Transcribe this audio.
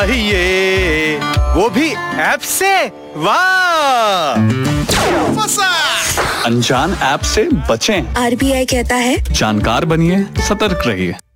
ये वो भी ऐप से। वाह, अनजान ऐप से बचें। RBI कहता है जानकार बनिए, सतर्क रहिए।